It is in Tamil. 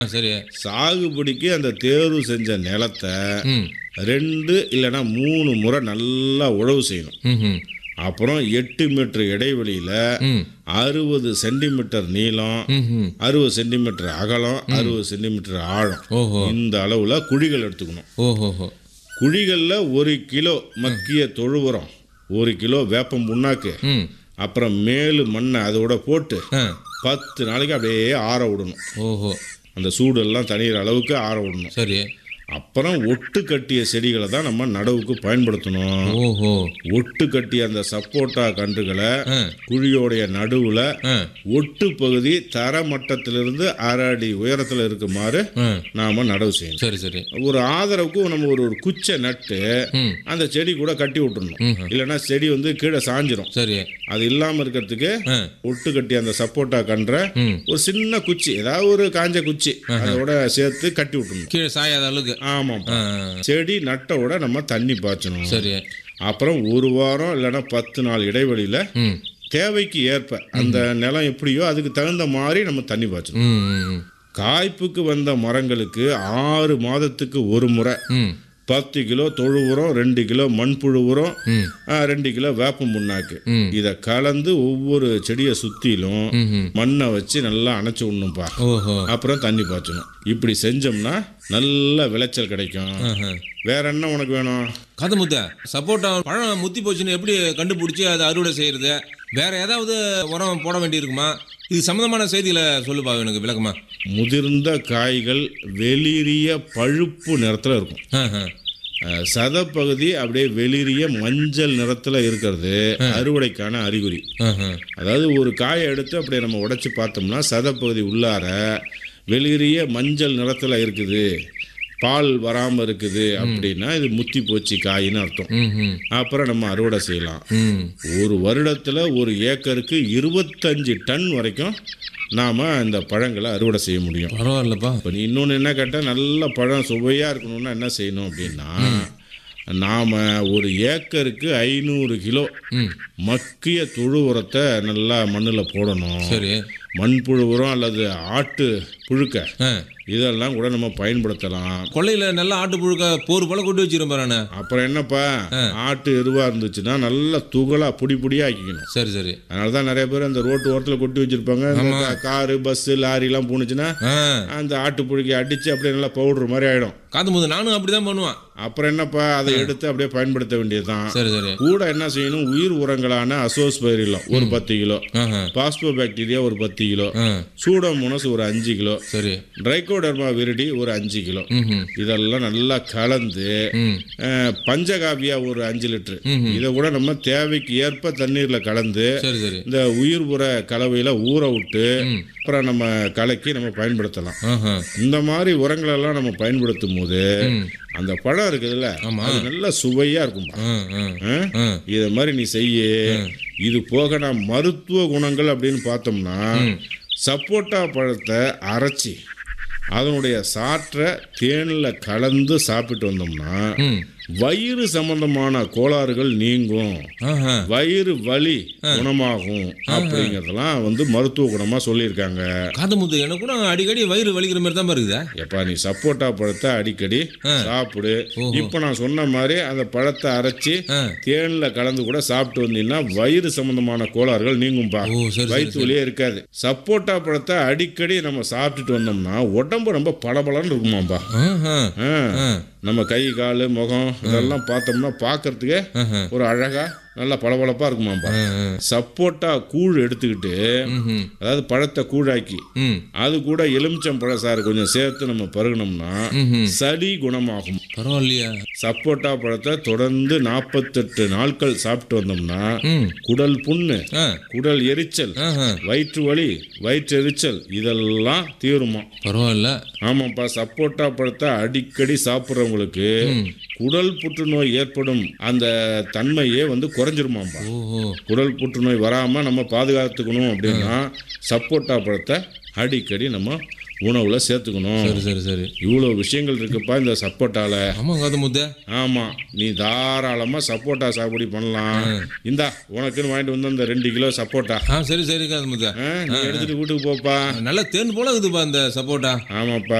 சரி. சாகுபடிக்கு அந்த தேர்வு செஞ்ச நிலத்தை ம். 2 இல்லைன்னா 3 முறை நல்லா உழவு செய்யணும். ம்ஹும். அப்புறம் 8 மீட்டர் இடைவெளியில் ம். 60 சென்டிமீட்டர் நீளம், ம்ஹும். 60 சென்டிமீட்டர் அகலம், 60 சென்டிமீட்டர் ஆழம், ஓஹோ. இந்த அளவில் குழிகள் எடுத்துக்கணும். ஓஹோஹோ. குழிகளில் 1 கிலோ மக்கிய தொழு உரம், 1 கிலோ வேப்பம் புண்ணாக்கு, ம். அப்புறம் மேலு மண்ணை அதோட போட்டு ஆ. 10 நாளைக்கு அப்படியே ஆற விடணும். ஓஹோ. அந்த சூடெல்லாம் தணிகிற அளவுக்கு ஆற விடணும். சரி. அப்புறம் ஒட்டு கட்டிய செடிகளை தான் நம்ம நடவுக்கு பயன்படுத்தணும். ஓஹோ. ஒட்டு கட்டிய அந்த சப்போட்டா கன்றுகளை ஆ. குழியோடைய நடுவில் ஆ. ஒட்டு பகுதி தர மட்டத்திலிருந்து 1/2 அடி உயரத்தில் இருக்குமாறு ஆ. நாம நடவு செய்யணும். சரி சரி. ஒரு ஆதரவுக்கு நம்ம ஒரு குச்சை நட்டு ம். அந்த செடி கூட கட்டி விட்டுறணும். ம்ஹும். இல்லைன்னா செடி வந்து கீழே சாஞ்சிரும். சரி. அது இல்லாமல் இருக்கிறதுக்கு ஆ. ஒட்டு கட்டிய அந்த சப்போட்டா கன்றை ம். ஒரு சின்ன குச்சி, ஏதாவது ஒரு காஞ்ச குச்சி அதோட சேர்த்து கட்டி விட்டுறணும். கீழே சாயாத அளவுக்கு. ஆமாம். ஆ. செடி நட்டோட நம்ம தண்ணி பாய்ச்சணும். சரி. அப்புறம் 1 வாரம் இல்லைன்னா 10 நாள் இடைவெளியில் ம். தேவைக்கு ஏற்ப அந்த நிலம் எப்படியோ அதுக்கு தகுந்த மாதிரி நம்ம தண்ணி பாய்ச்சணும். ம். ம். காய்ப்புக்கு வந்த மரங்களுக்கு 6 மாதத்துக்கு ஒரு முறை ம். 10 கிலோ தொழு உரம், 2 கிலோ மண்புழு உரம், ம். 2 கிலோ வேப்பம் புண்ணாக்கு, ம். இதை கலந்து ஒவ்வொரு செடியை சுற்றிலும் ம்ஹும். மண்ணை வச்சு நல்லா அணைச்சி விடணும்ப்பா. ஓஹோ. அப்புறம் தண்ணி பாய்ச்சணும். இப்படி செஞ்சோம்னா நல்ல விளைச்சல் கிடைக்கும். ஆஹா. வேற என்ன உனக்கு வேணும்? கதை முத்த சப்போட்டா பழம் முத்தி போச்சுன்னு எப்படி கண்டுபிடிச்சி அதை அறுவடை செய்யறது? வேற ஏதாவது உரம் போட வேண்டியிருக்குமா? இது சம்மந்தமான செய்திகளை சொல்லுப்பா எனக்கு விளக்கமா. முதிர்ந்த காய்கள் வெளிரிய பழுப்பு நிறத்தில் இருக்கும். ஆஹா. சதப்பகுதி அப்படியே வெளிரிய மஞ்சள் நிறத்தில் இருக்கிறது அறுவடைக்கான அறிகுறி. ஆஹா. அதாவது ஒரு காயை எடுத்து அப்படியே நம்ம உடைச்சி பார்த்தோம்னா சதப்பகுதி உள்ளார வெளிரிய மஞ்சள் நிறத்தில் இருக்குது, பால் வராமல் இருக்குது அப்படின்னா இது முத்தி போச்சு காயின்னு அர்த்தம். ம்ஹும். அப்புறம் நம்ம அறுவடை செய்யலாம். ம். ஒரு வருடத்தில் ஒரு ஏக்கருக்கு 25 டன் வரைக்கும் நாம் இந்த பழங்களை அறுவடை செய்ய முடியும். பரவாயில்லப்பா. இப்போ நீ இன்னொன்று என்ன கேட்டால், நல்ல பழம் சுவையாக இருக்கணும்னா என்ன செய்யணும் அப்படின்னா, நாம் ஒரு ஏக்கருக்கு 500 கிலோ ம். மக்கிய தொழு உரத்தை நல்லா மண்ணில் போடணும். சரி. மண்புழு உரம் அல்லது ஆட்டு புழுக்க ஆ. இதெல்லாம் கூட நம்ம பயன்படுத்தலாம். கொள்ளையில நல்லா ஆட்டு புழுக்க போர் போல கொண்டு வச்சிருப்பேன் நானு. அப்புறம் என்னப்பா, ஆட்டு எருவா இருந்துச்சுன்னா நல்லா துகளா பொடி பொடியா ஆக்கிக்கணும். சரி சரி. அதனால தான் நிறைய பேர் அந்த ரோட்டு ஓரத்தில் கொட்டி வச்சிருப்பாங்க. இந்த காரு பஸ்ஸு லாரிலாம் போணுச்சுன்னா ஆ. அந்த ஆட்டு புழுக்கை அடித்து அப்படியே நல்லா பவுடர் மாதிரி ஆகிடும். காது போது நானும் அப்படிதான் பண்ணுவேன். அப்புறம் என்னப்பா, அதை எடுத்து அப்படியே பயன்படுத்த வேண்டியதுதான். சரி சரி. கூட என்ன செய்யணும், உயிர் உரங்களான அசோஸ்பைரிலம் ஒரு 10 கிலோ, ஆஹா. பாஸ்போ பாக்டீரியா ஒரு 10 கிலோ, ஆ. சூடோமோனஸ் ஒரு 5 கிலோ, சரி. ட்ரைகோடர்மா விரிடி ஒரு 5 கிலோ, ம்ஹும். இதெல்லாம் நல்லா கலந்து ம். பஞ்சகாவியா ஒரு 5 லிட்டர், ம்ஹும். இதை கூட நம்ம தேவைக்கு ஏற்ப தண்ணீரில் கலந்து சரி சரி. இந்த உயிர் உர கலவையில் ஊற விட்டு ம். அப்புறம் நம்ம கலக்கி நம்ம பயன்படுத்தலாம். ஆஹா. இந்த மாதிரி உரங்களெல்லாம் நம்ம பயன்படுத்தும் போது ம். அந்த பழம் இருக்குதுல்ல, ஆமா. அது நல்ல சுவையா இருக்கும்பா. ஆ. ஆ. ஆ. இதை மாதிரி நீ செய்ய. இது போக நான் மருத்துவ குணங்கள் அப்படின்னு பார்த்தோம்னா, சப்போட்டா பழத்தை அரைச்சி அதனுடைய சாற்றை தேனில் கலந்து சாப்பிட்டு வந்தோம்னா ம். வயிறு சம்பந்தமான கோளாறுகள் நீங்கும், ஆஹா. வயிறு வலி குணமாகும் அப்படிங்கிறதெல்லாம் வந்து மருத்துவ குணமா சொல்லியிருக்காங்க. காது முத்து எனக்கு கூட அடிக்கடி வயிறு வலிக்கிற மாதிரி தான் இருக்குதா? எப்பா, நீ சப்போட்டா பழத்தை அடிக்கடி சாப்பிடு. இப்ப நான் சொன்ன மாதிரி அந்த பழத்தை அரைச்சி தேன்ல கலந்து கூட சாப்பிட்டு வந்தீங்கன்னா வயிறு சம்பந்தமான கோளாறுகள் நீங்கும்பா. ஓ, சரி, சரி, வயிற்று வலியே இருக்காது. சப்போட்டா பழத்தை அடிக்கடி நம்ம சாப்பிட்டுட்டு வந்தோம்னா உடம்பு ரொம்ப பளபளன்னு இருக்குமாம்பா. ஆஹா. ஆ. நம்ம கை கால் முகம் இதெல்லாம் பார்த்தோம்னா பார்க்கறதுக்கே ஆஹா. ஒரு அழகா நல்லா பளபளப்பா இருக்குமாம்பா. சப்போட்டா கூழ் எடுத்துக்கிட்டு, ம்ஹும். அதாவது பழத்தை கூழாக்கி ம். அது கூட எலுமிச்சம் பழசாறு கொஞ்சம் சேர்த்து நம்ம பருகினோம்னா ம்ஹும். சளி குணமாகும். பரவாயில்லையா? சப்போட்டா பழத்தை தொடர்ந்து 48 நாட்கள் சாப்பிட்டு வந்தோம்னா ம். குடல் புண்ணு, ஆ. குடல் எரிச்சல், ஆஹா. வயிற்று வலி, வயிற்றெரிச்சல் இதெல்லாம் தீருமா. பரவாயில்ல. ஆமாப்பா, சப்போட்டா பழத்தை அடிக்கடி சாப்பிட்றவங்களுக்கு குடல் புற்றுநோய் ஏற்படும் அந்த தன்மையே வந்து குறைஞ்சிருமாம்பா. ஓஹோ. குடல் புற்றுநோய் வராமல் நம்ம பாதுகாத்துக்கணும் அப்படின்னா சப்போட்டா பழத்தை அடிக்கடி நம்ம உணவுல சேர்த்துக்கணும். சரி சரி சரி. இவ்வளோ விஷயங்கள் இருக்குப்பா இந்த சப்போட்டால. ஆமாம் கௌதமுத்து. ஆமாம், நீ தாராளமாக சப்போட்டா சாகுபடி பண்ணலாம். இந்தா உனக்குன்னு வாங்கிட்டு வந்து அந்த 2 கிலோ சப்போட்டா. சரி சரி கௌதமுத்து. நீ எடுத்துட்டு வீட்டுக்கு போப்பா. நல்ல தேன் போல இருக்குதுப்பா இந்த சப்போட்டா. ஆமாப்பா.